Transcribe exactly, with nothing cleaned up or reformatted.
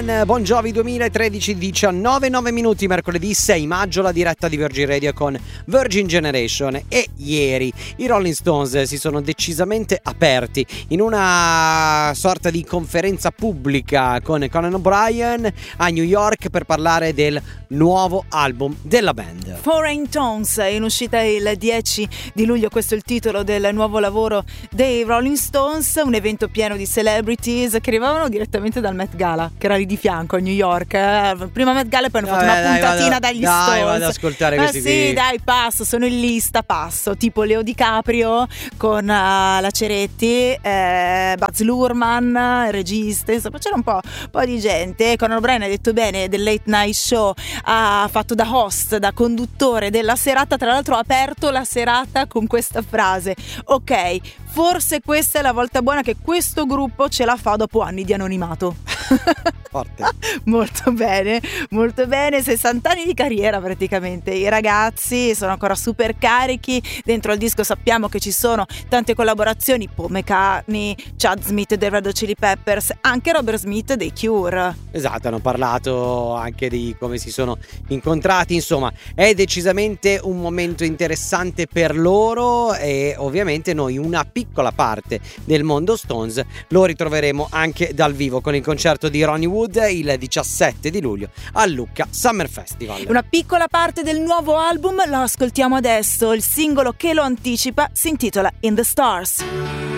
Man, Bon Jovi duemilatredici, diciannove nove minuti, mercoledì sei maggio, la diretta di Virgin Radio con Virgin Generation. E ieri i Rolling Stones si sono decisamente aperti in una sorta di conferenza pubblica con Conan O'Brien a New York per parlare del nuovo album della band. Foreign Tones, in uscita il dieci di luglio, questo è il titolo del nuovo lavoro dei Rolling Stones, un evento pieno di celebrities che arrivavano direttamente dal Met Gala, che era lì di fianco a New York. Eh, prima Met Gala e poi hanno fatto Vabbè, una dai, puntatina vado, dai, dagli dai, Stones. vado ad ascoltare Ma questi sì, qui. dai, passo, sono in lista, passo, tipo Leo DiCaprio con uh, la Ceretti, eh, Baz Luhrmann, il regista, insomma c'era un po', un po' di gente. Conan O'Brien ha detto bene del Late Night Show, ha fatto da host, da conduttore della serata, tra l'altro ha aperto la serata con questa frase: ok, forse questa è la volta buona che questo gruppo ce la fa dopo anni di anonimato. Forte. Molto bene, molto bene, sessanta anni di carriera praticamente. I ragazzi sono ancora super carichi. Dentro al disco sappiamo che ci sono tante collaborazioni: Paul McCartney, Chad Smith dei Red Hot Chili Peppers, anche Robert Smith dei Cure. Esatto, hanno parlato anche di come si sono incontrati, insomma è decisamente un momento interessante per loro e ovviamente noi una piccola parte del mondo Stones lo ritroveremo anche dal vivo con il concerto di Ronnie Wood il diciassette di luglio al Lucca Summer Festival. Una piccola parte del nuovo album lo ascoltiamo adesso, il singolo che lo anticipa si intitola In the Stars.